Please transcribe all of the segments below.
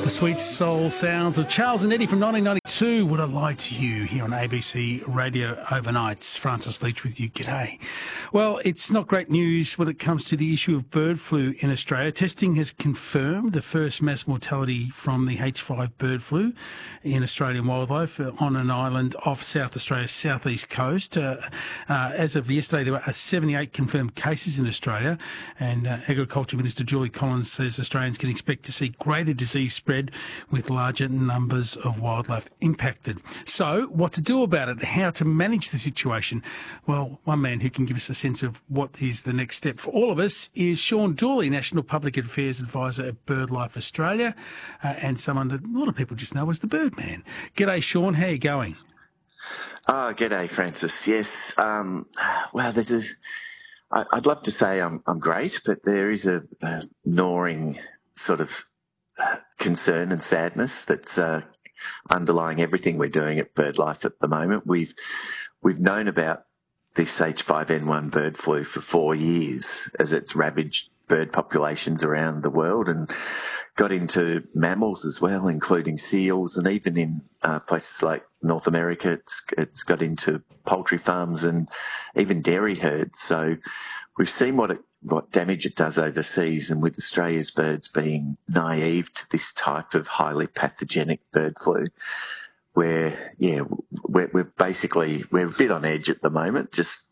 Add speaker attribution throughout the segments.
Speaker 1: The sweet soul sounds of Charles and Eddie from 1992. Would I lie to you here on ABC Radio Overnights? Francis Leach with you. G'day. Well, it's not great news when it comes to the issue of bird flu in Australia. Testing has confirmed the first mass mortality from the H5 bird flu in Australian wildlife on an island off South Australia's southeast coast. As of yesterday, there were 78 confirmed cases in Australia, and Agriculture Minister Julie Collins says Australians can expect to see greater disease spread with larger numbers of wildlife impacted. So, what to do about it? How to manage the situation? Well, one man who can give us a sense of what is the next step for all of us is Sean Dooley, National Public Affairs Advisor at BirdLife Australia, and someone that a lot of people just know as the Birdman. G'day, Sean. How are you going?
Speaker 2: G'day, Francis. Yes. Well, I'd love to say I'm great, but there is a gnawing sort of concern and sadness that's underlying everything we're doing at BirdLife at the moment. We've known about this H5N1 bird flu for 4 years as it's ravaged bird populations around the world and got into mammals as well, including seals, and even in places like North America, it's got into poultry farms and even dairy herds. So we've seen what damage it does overseas, and with Australia's birds being naive to this type of highly pathogenic bird flu, we're a bit on edge at the moment. Just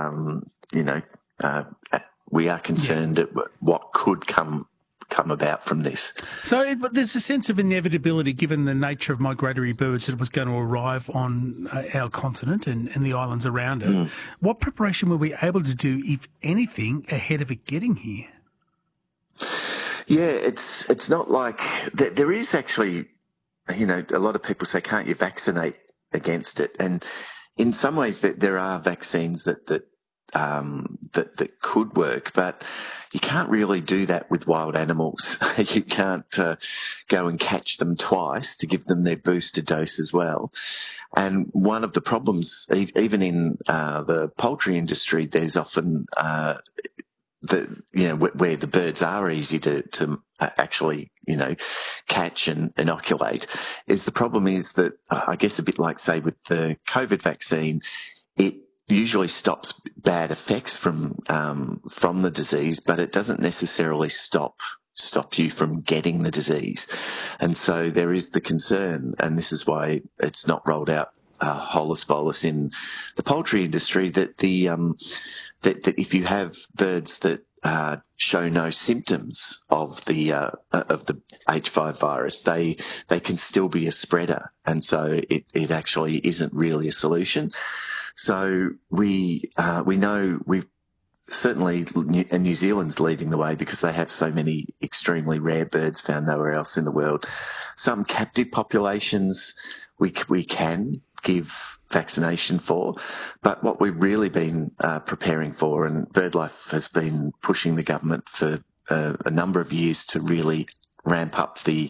Speaker 2: we are concerned at what could come about from this.
Speaker 1: So, but there's a sense of inevitability, given the nature of migratory birds, that was going to arrive on our continent and the islands around it. Mm. What preparation were we able to do, if anything, ahead of it getting here?
Speaker 2: Yeah, it's not like there is actually, a lot of people say, can't you vaccinate against it? And in some ways, there are vaccines that could work, but you can't really do that with wild animals. You can't go and catch them twice to give them their booster dose as well. And one of the problems, even in the poultry industry, there's often where the birds are easy to actually catch and inoculate, is the problem is that I guess a bit like, say, with the COVID vaccine, it usually stops bad effects from the disease, but it doesn't necessarily stop you from getting the disease. And so there is the concern, and this is why it's not rolled out holus bolus in the poultry industry, that that if you have birds that show no symptoms of the H5 virus, they can still be a spreader, and so it actually isn't really a solution. So we know we've certainly, and New Zealand's leading the way because they have so many extremely rare birds found nowhere else in the world. Some captive populations we can give vaccination for, but what we've really been preparing for, and BirdLife has been pushing the government for a number of years to really ramp up the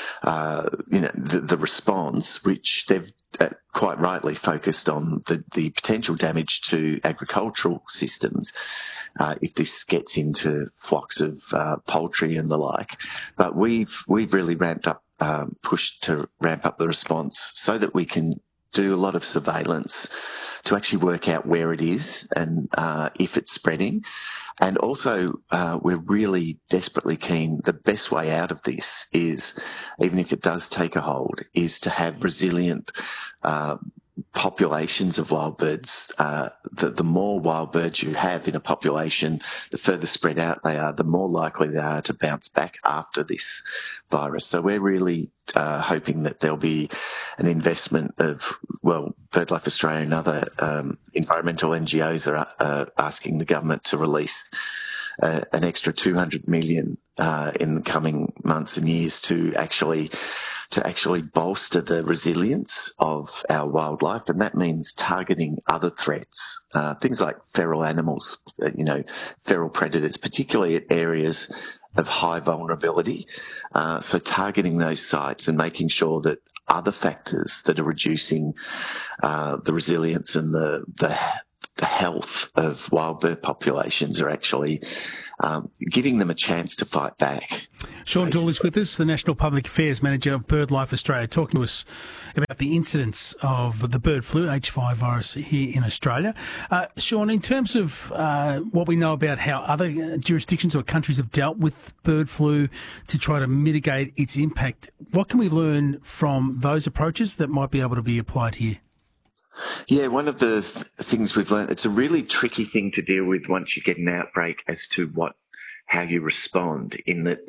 Speaker 2: response, which they've quite rightly focused on the potential damage to agricultural systems if this gets into flocks of poultry and the like. But we've really pushed to ramp up the response so that we can do a lot of surveillance to actually work out where it is and if it's spreading. And also, we're really desperately keen. The best way out of this is, even if it does take a hold, is to have resilient populations of wild birds. The more wild birds you have in a population, the further spread out they are, the more likely they are to bounce back after this virus. So we're really hoping that there'll be an investment of, BirdLife Australia and other environmental NGOs are asking the government to release an extra $200 million in the coming months and years to actually bolster the resilience of our wildlife, and that means targeting other threats, things like feral animals, feral predators, particularly at areas of high vulnerability. So targeting those sites and making sure that other factors that are reducing the resilience and the the health of wild bird populations are actually giving them a chance to fight back.
Speaker 1: Sean Doyle is with us, the National Public Affairs Manager of BirdLife Australia, talking to us about the incidence of the bird flu, H5 virus, here in Australia. Sean, in terms of what we know about how other jurisdictions or countries have dealt with bird flu to try to mitigate its impact, what can we learn from those approaches that might be able to be applied here?
Speaker 2: Yeah, one of the things we've learned, it's a really tricky thing to deal with once you get an outbreak as to how you respond, in that,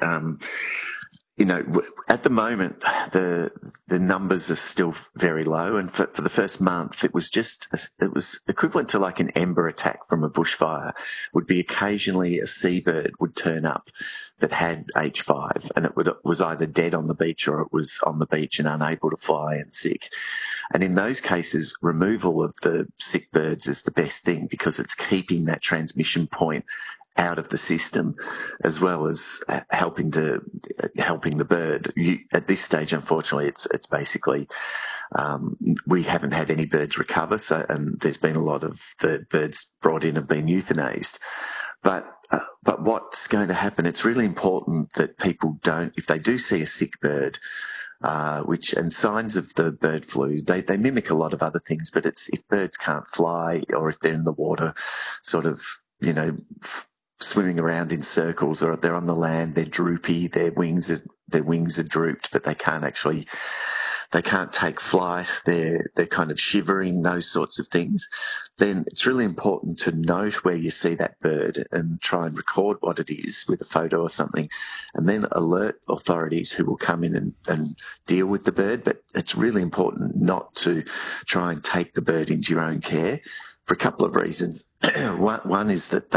Speaker 2: at the moment, the numbers are still very low. And for the first month, it was equivalent to like an ember attack from a bushfire. Would be occasionally a seabird would turn up that had H5, and it was either dead on the beach or it was on the beach and unable to fly and sick. And in those cases, removal of the sick birds is the best thing, because it's keeping that transmission point out of the system, as well as helping the bird. At this stage, unfortunately, it's basically we haven't had any birds recover, and there's been a lot of the birds brought in have been euthanized. But what's going to happen? It's really important that people don't, if they do see a sick bird, and signs of the bird flu, they mimic a lot of other things, but it's if birds can't fly, or if they're in the water, sort of, swimming around in circles, or they're on the land, they're droopy, their wings are drooped, but they can't take flight, they're kind of shivering, those sorts of things, then it's really important to note where you see that bird and try and record what it is with a photo or something, and then alert authorities who will come in and deal with the bird. But it's really important not to try and take the bird into your own care for a couple of reasons. One is that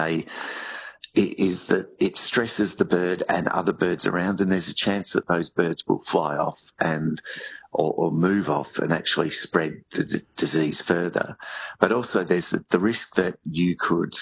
Speaker 2: it stresses the bird and other birds around, and there's a chance that those birds will fly off or move off and actually spread the disease further. But also there's the risk that you could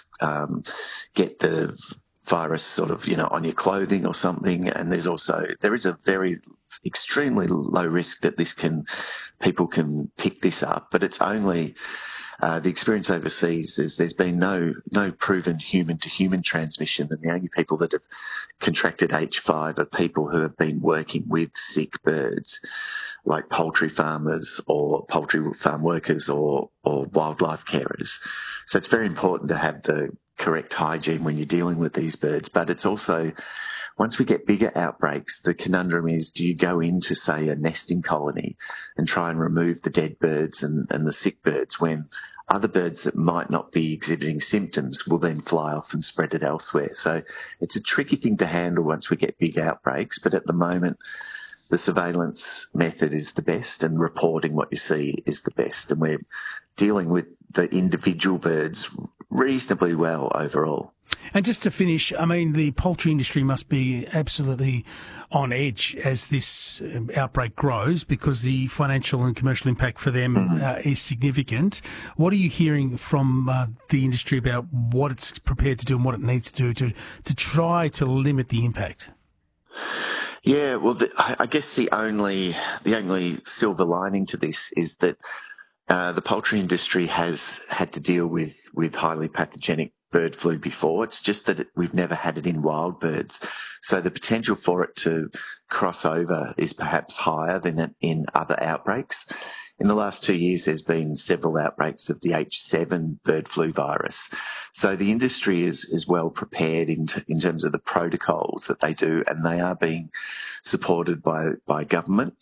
Speaker 2: get the virus sort of, on your clothing or something. And there is a very extremely low risk that people can pick this up, but it's only the experience overseas is there's been no proven human-to-human transmission, and the only people that have contracted H5 are people who have been working with sick birds, like poultry farmers or poultry farm workers or wildlife carers. So it's very important to have the correct hygiene when you're dealing with these birds. But it's also, once we get bigger outbreaks, the conundrum is, do you go into, say, a nesting colony and try and remove the dead birds and the sick birds, when other birds that might not be exhibiting symptoms will then fly off and spread it elsewhere? So it's a tricky thing to handle once we get big outbreaks, but at the moment, the surveillance method is the best, and reporting what you see is the best. And we're dealing with the individual birds reasonably well overall.
Speaker 1: And just to finish, I mean, the poultry industry must be absolutely on edge as this outbreak grows, because the financial and commercial impact for them is significant. What are you hearing from the industry about what it's prepared to do and what it needs to do to try to limit the impact?
Speaker 2: Yeah, well, I guess the only silver lining to this is that the poultry industry has had to deal with highly pathogenic bird flu before. It's just that we've never had it in wild birds. So the potential for it to cross over is perhaps higher than in other outbreaks. In the last 2 years, there's been several outbreaks of the H7 bird flu virus. So the industry is well prepared in terms of the protocols that they do, and they are being supported by government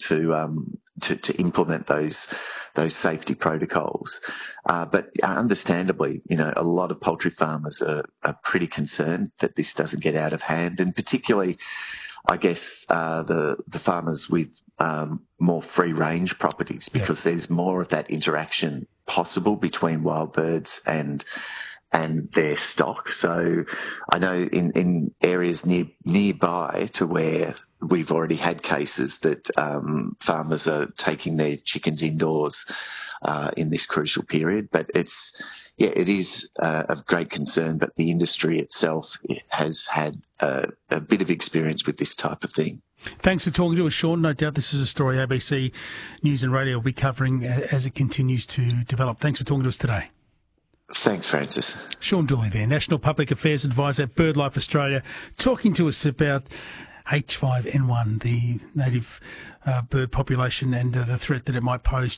Speaker 2: to implement those safety protocols. But understandably, a lot of poultry farmers are pretty concerned that this doesn't get out of hand, and particularly, I guess, the farmers with more free range properties, because there's more of that interaction possible between wild birds and their stock. So I know in areas nearby to where we've already had cases that farmers are taking their chickens indoors in this crucial period. But it is of great concern, but the industry itself has had a bit of experience with this type of thing.
Speaker 1: Thanks for talking to us, Sean. No doubt this is a story ABC News and Radio will be covering as it continues to develop. Thanks for talking to us today.
Speaker 2: Thanks, Francis.
Speaker 1: Sean Dooley there, National Public Affairs Advisor at BirdLife Australia, talking to us about H5N1, the native bird population, and the threat that it might pose